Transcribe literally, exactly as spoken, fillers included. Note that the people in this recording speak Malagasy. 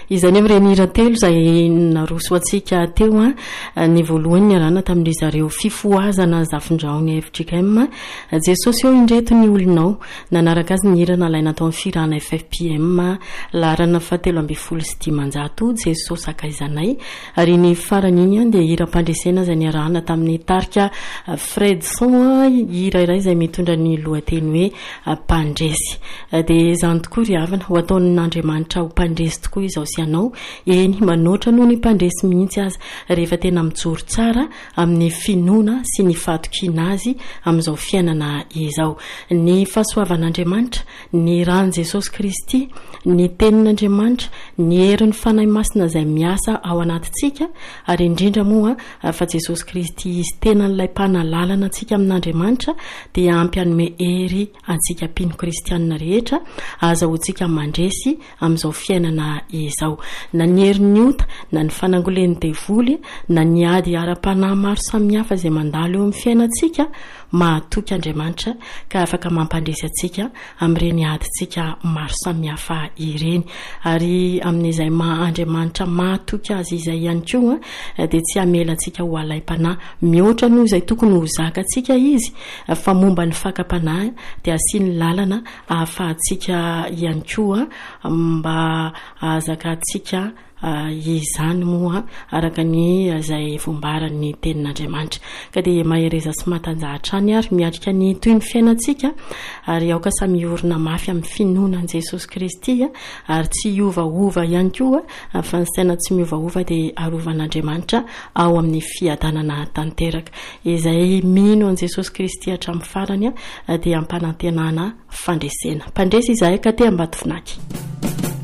izany amirenira telo izay naroso atsika teo a ny voalohany niarana tamin'ny zareo fifoazana zafindraony F J K M Jesosy eo indreto ny olonao nanaraka azy ny hira nalaina tao amin'ny firana F F P M larana fahatelo amby folo sy dimanjato Jesosy akaizanay ary ny farany iny dia hira mpandresena izay niarana tamin'ny tarika Fredson hira iray izay mitondra ny lohateny hoe mpandresy dia izany tokoa ry havana ho ataon'Andriamanitra ho mpandresy tokoa izao sy anao eny manoatra noho ny mpandresy mihitsy azy rehefa tena mijoro tsara amin'ny finoana sy ny fatokina azy amin'izao fiainana izao ny fahasoavan'Andriamanitra ny rano Jesosy Kristy ny tenin'Andriamanitra ny herin'ny fanahy masina izay miasa ao anatintsika ary indrindra moa fa Jesosy Kristy izy tena n'ilay mpanalalana antsika amin'Andriamanitra dia ampy hanome hery antsika mpino kristianina rehetra azahoantsika mandresy amin'izao fiainana izao na ny herin'ny ota na ny fanangolen'ny devoly na ny ady ara-panahy maro samihafa izay mandalo eo amin'ny fiainantsika mahatoky Andriamanitra ka afaka mampandresy antsika amin'ireny adintsika maro samihafa ireny ary amin'izay Andriamanitra mahatoky azy izay ihany koa dia tsy hamela antsika ho alaim-panahy mihoatra noho izay tokony ho zakantsika izy fa momba ny fakam-panahy dia asiany lalana ahafahantsika ihany koa mba ahazakantsika izany moa araka ny izay vombaran'ny tenin'Andriamanitra ka dia mahereza sy matanjahatra any ary miatrika ny toy ny fiainantsika ary aoka samy orona mafy amin'ny finoanan'i Jesosy Kristy ary tsy iovaova ihany koa fa ny saina tsy miovaova dia arovan'Andriamanitra ao amin'ny fiadanana tanteraka izay mino an'i Jesosy Kristy hatramin'ny farany dia ampanantenana fandresena mpandresy izahay ka te Ambatofinaki.